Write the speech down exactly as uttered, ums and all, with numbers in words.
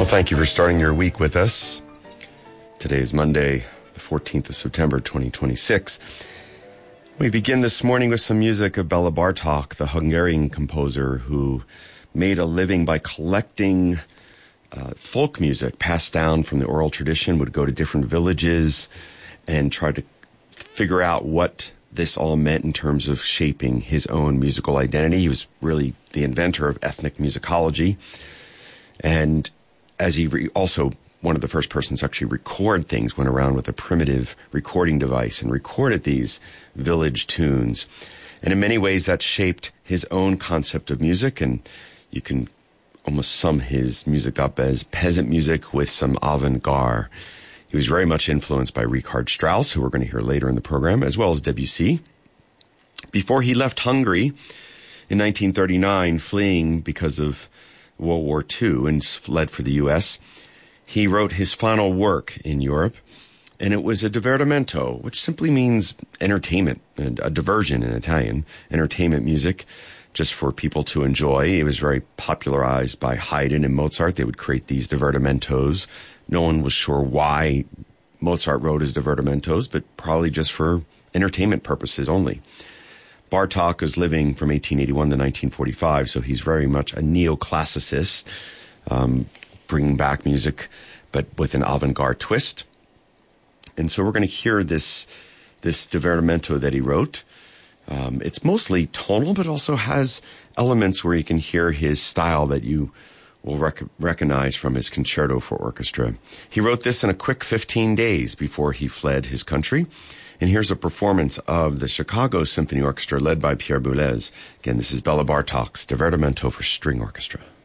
Well, thank you for starting your week with us. Today is Monday, the fourteenth of September, twenty twenty-six. We begin this morning with some music of Bela Bartok, the Hungarian composer who made a living by collecting uh, folk music passed down from the oral tradition, would go to different villages and try to figure out what this all meant in terms of shaping his own musical identity. He was really the inventor of ethnic musicology. And as he re- also one of the first persons to actually record things, went around with a primitive recording device and recorded these village tunes. And in many ways that shaped his own concept of music, and you can almost sum his music up as peasant music with some avant-garde. He was very much influenced by Richard Strauss, who we're going to hear later in the program, as well as Debussy. Before he left Hungary in nineteen thirty-nine, fleeing because of World War Two and fled for the U S, he wrote his final work in Europe, and it was a divertimento, which simply means entertainment, a diversion in Italian, entertainment music, just for people to enjoy. It was very popularized by Haydn and Mozart. They would create these divertimentos. No one was sure why Mozart wrote his divertimentos, but probably just for entertainment purposes only. Bartok is living from eighteen eighty-one to nineteen forty-five, so he's very much a neoclassicist, um, bringing back music, but with an avant-garde twist. And so we're going to hear this this divertimento that he wrote. Um, it's mostly tonal, but also has elements where you can hear his style that you will rec- recognize from his concerto for orchestra. He wrote this in a quick fifteen days before he fled his country. And here's a performance of the Chicago Symphony Orchestra led by Pierre Boulez. Again, this is Bela Bartok's Divertimento for String Orchestra.